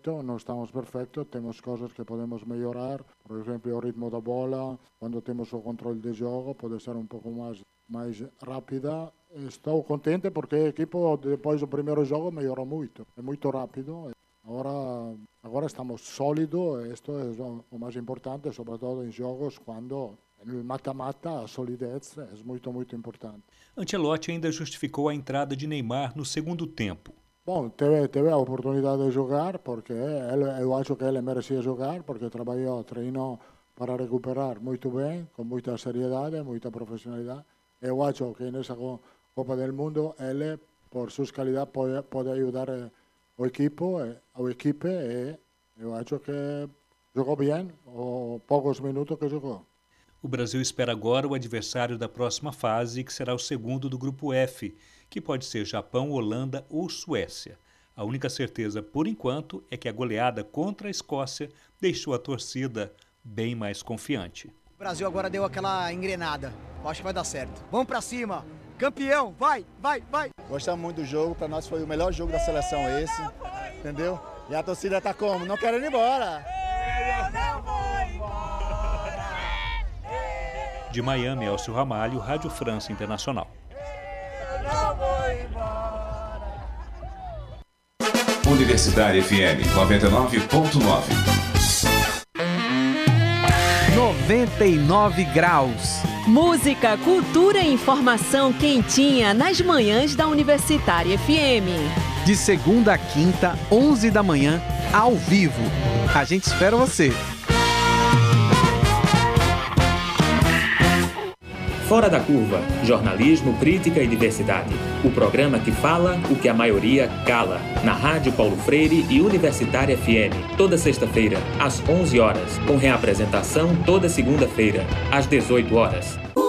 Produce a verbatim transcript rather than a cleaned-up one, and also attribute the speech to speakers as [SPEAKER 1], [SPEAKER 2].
[SPEAKER 1] perfeito, não estamos perfeitos, temos coisas que podemos melhorar, por exemplo, o ritmo da bola, quando temos o controle de jogo, pode ser um pouco mais, mais rápida. Estou contente porque a equipe, depois do primeiro jogo, melhorou muito, é muito rápido. Agora, agora estamos sólidos, isto é o mais importante, sobretudo em jogos quando no mata-mata a solidez é muito, muito importante.
[SPEAKER 2] Ancelotti ainda justificou a entrada de Neymar no segundo tempo.
[SPEAKER 1] Bom, teve, teve a oportunidade de jogar, porque ele, eu acho que ele merecia jogar, porque trabalhou, treinou para recuperar muito bem, com muita seriedade, muita profissionalidade. Eu acho que nessa Copa do Mundo, ele, por suas qualidades, pode, pode ajudar o equipo, a equipe, e eu acho que jogou bem, os poucos minutos que jogou.
[SPEAKER 2] O Brasil espera agora o adversário da próxima fase, que será o segundo do Grupo F, que pode ser Japão, Holanda ou Suécia. A única certeza, por enquanto, é que a goleada contra a Escócia deixou a torcida bem mais confiante.
[SPEAKER 3] O Brasil agora deu aquela engrenada. Eu acho que vai dar certo. Vamos pra cima! Campeão! Vai, vai, vai!
[SPEAKER 4] Gostamos muito do jogo. Para nós foi o melhor jogo da seleção esse. Entendeu? E a torcida tá como? Não querendo ir embora!
[SPEAKER 5] Eu não vou embora!
[SPEAKER 2] De Miami, Elcio Ramalho, Rádio França Internacional.
[SPEAKER 5] Eu não vou embora!
[SPEAKER 6] Universitária F M noventa e nove ponto nove.
[SPEAKER 7] noventa e nove graus.
[SPEAKER 8] Música, cultura e informação quentinha nas manhãs da Universitária F M.
[SPEAKER 7] De segunda a quinta, onze da manhã, ao vivo. A gente espera você.
[SPEAKER 9] Fora da Curva, jornalismo, crítica e diversidade. O programa que fala o que a maioria cala. Na Rádio Paulo Freire e Universitária F M. Toda sexta-feira, às onze horas. Com reapresentação toda segunda-feira, às dezoito horas.